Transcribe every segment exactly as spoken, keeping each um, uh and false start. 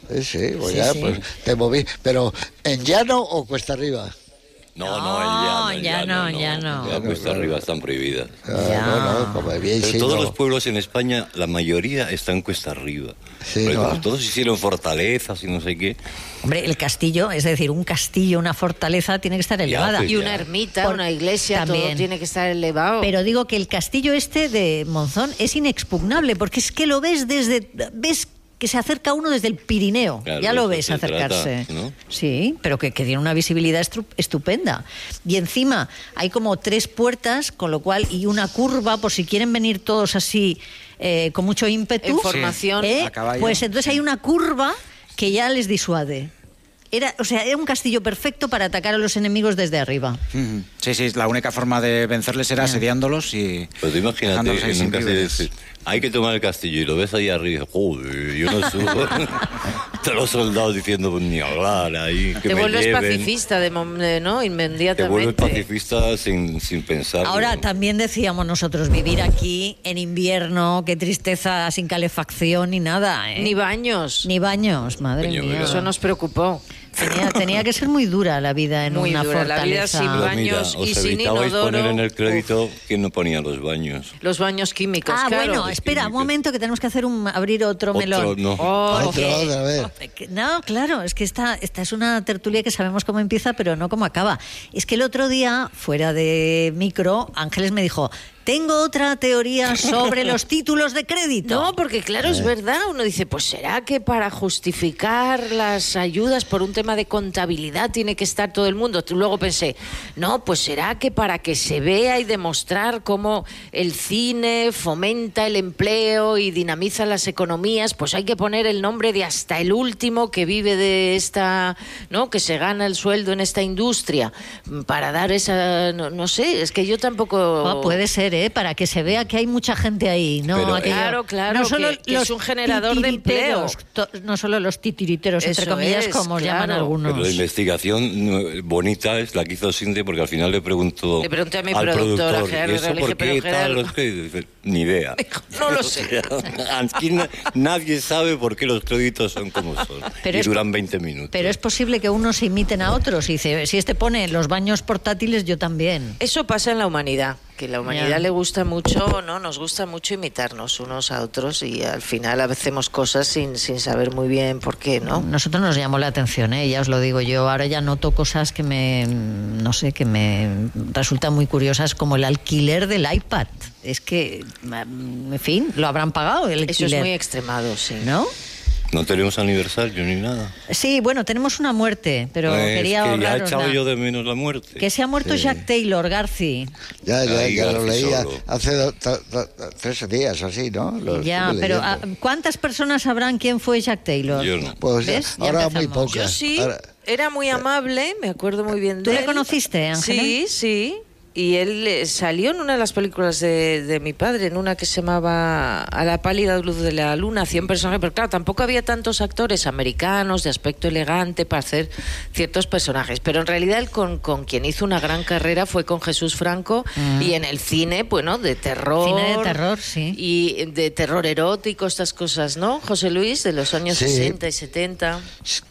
Sí, sí, pues Sí, ya, sí. pues te moví. Pero, ¿en llano o cuesta arriba? No, No, no, el llano, llano, el llano. no. Las cuestas arriba están prohibidas. Ah, Ya. no, no, como bien Pero sí, todos no. los pueblos en España, la mayoría están cuesta arriba. Sí, Porque ¿no? como todos hicieron fortalezas y no sé qué. Hombre, el castillo, es decir, un castillo, una fortaleza tiene que estar elevada. pues Y una ya. ermita, Por- una iglesia, también. todo tiene que estar elevado. Pero digo que el castillo este de Monzón es inexpugnable, porque es que lo ves desde... ves que se acerca uno desde el Pirineo, Claro, ya lo eso ves se acercarse. trata, ¿no? Sí, pero que, que tiene una visibilidad estru- estupenda. Y encima hay como tres puertas, con lo cual, y una curva, por si quieren venir todos así, eh, con mucho ímpetu. En formación. ¿eh? A caballo. Pues entonces hay una curva que ya les disuade. Era, o sea, era un castillo perfecto para atacar a los enemigos desde arriba. Ujú. Sí, sí, la única forma de vencerles era asediándolos y Pues tú dejándolos imagínate, ahí en sin un castillo víveres. dices, hay que tomar el castillo y lo ves ahí arriba y dices, joder, yo no subo. Todos los soldados diciendo, pues ni hablar ahí, que te me vuelves lleven. pacifista, de, mom- de- ¿no? Te Inmediatamente. vuelves pacifista sin, sin pensar. Ahora también decíamos nosotros, vivir aquí en invierno, qué tristeza, sin calefacción ni nada, ¿eh? Ni baños. Ni baños, madre Coño, mía. mira. Eso nos preocupó. Tenía, tenía que ser muy dura la vida en Muy una dura, la vida fortaleza. sin Pero baño. mira, baños y os sin evitabais inodoro. poner en el crédito quién no ponía los baños. Los baños químicos, Ah, claro. bueno, espera, un momento que tenemos que hacer un abrir otro, Otro, melón. no. Oh, Otro, otra vez. No, claro, es que esta, esta es una tertulia que sabemos cómo empieza, pero no cómo acaba. Es que el otro día, fuera de micro, Ángeles me dijo, tengo otra teoría sobre los títulos de crédito. No, porque claro, es verdad. Uno dice, pues será que para justificar las ayudas por un tema de contabilidad tiene que estar todo el mundo. Luego pensé, no, pues será que para que se vea y demostrar cómo el cine fomenta el empleo y dinamiza las economías, pues hay que poner el nombre de hasta el último que vive de esta, ¿no? Que se gana el sueldo en esta industria para dar esa, no, no sé, es que yo tampoco. Oh, puede ser, ¿eh? Para que se vea que hay mucha gente ahí, ¿no? Pero, Aquello- Claro, claro, no solo que- que los es un generador de titiriteros, to- no solo los titiriteros, entre Eso comillas, es, como claro. llaman algunos. Pero la investigación no, bonita es la que hizo Sinde, porque al final le preguntó Le pregunté a mi al productora, productor, Gerardo, ¿y eso le dije, por pero qué Gerardo- tal los créditos? Dice, ni idea. no lo sé. Aquí na- nadie sabe por qué los créditos son como son. Pero y es- duran veinte minutos. Pero es posible que unos imiten a otros. Y dice, si este pone los baños portátiles, yo también. Eso pasa en la humanidad, que la humanidad Ya. le gusta mucho, ¿no? Nos gusta mucho imitarnos unos a otros y al final hacemos cosas sin, sin saber muy bien por qué, ¿no? Nosotros nos llamó la atención, ¿eh? Ya os lo digo yo. Ahora ya noto cosas que me, no sé, que me resultan muy curiosas, como el alquiler del iPad. Es que, en fin, lo habrán pagado el Eso alquiler. es muy extremado, sí. ¿No? No tenemos aniversario ni nada. Sí, bueno, tenemos una muerte, pero es quería que ya ahorrarosla. echaba yo de menos la muerte. Que se ha muerto Jack Taylor, Garci. Ya, ya, Ay, ya lo Garci leía solo. hace do- to- to- tres días o así, ¿no? Lo Ya, estuve pero leyendo. ah, ¿cuántas personas sabrán quién fue Jack Taylor? Yo no. Pues ya, ¿Ves? Ya ahora muy empezamos. pocas. Yo sí, Ahora- era muy amable, me acuerdo muy bien de ¿Tú le él. conociste, Ángela? Sí, sí. Y él eh, salió en una de las películas de, de mi padre, en una que se llamaba A la pálida luz de la luna, cien personajes, pero claro, tampoco había tantos actores americanos de aspecto elegante para hacer ciertos personajes, pero en realidad él con, con quien hizo una gran carrera fue con Jesús Franco Mm. y en el cine, bueno, de terror. Cine de terror, sí. Y de terror erótico, estas cosas, ¿no? José Luis, de los años Sí. sesenta y setenta.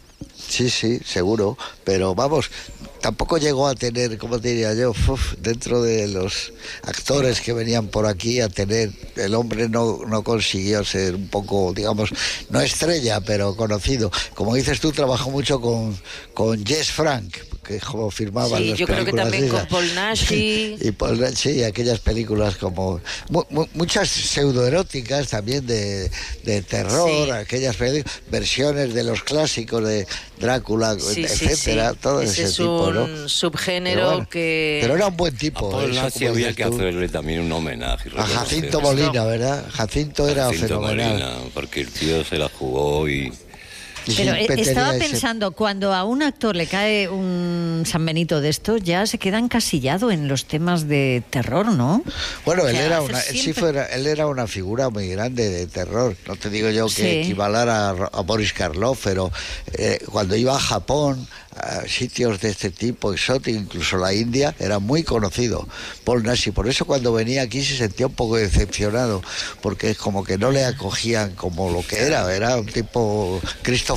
Sí, sí, seguro. Pero vamos, tampoco llegó a tener, ¿cómo te diría yo? Uf, dentro de los actores que venían por aquí a tener, el hombre no, no consiguió ser un poco, digamos, no estrella, pero conocido. Como dices tú, trabajó mucho con, con Jess Frank, que es como firmaba Sí, las yo creo que películas también esas. con Paul Nashi. Y Paul Nashi, y aquellas películas como mu- mu- muchas pseudoeróticas también de, de terror, Sí. aquellas peli- versiones de los clásicos de Drácula, Sí, sí, etcétera, sí. todo Ese ese, es tipo, un ¿no? subgénero Pero bueno, que... pero era un buen tipo. A Paul eso, Nashi como había dices que tú. hacerle también un homenaje. A Jacinto reconocer. Molina, ¿verdad? Jacinto era Jacinto fenomenal. Molina, porque el tío se la jugó y... Y Pero siempre eh, estaba tenía ese- pensando, cuando a un actor le cae un San Benito de estos, ya se queda encasillado en los temas de terror, ¿no? Bueno, él O sea, era hacer una, él sí siempre- fuera, él era una figura muy grande de terror. No te digo yo que Sí. equivalara a, Ro- a Boris Karloff, pero eh, cuando iba a Japón, a sitios de este tipo, exóticos, incluso la India, era muy conocido Paul Nashi. Por eso cuando venía aquí se sentía un poco decepcionado, porque es como que no le acogían como lo que era. Era un tipo Christopher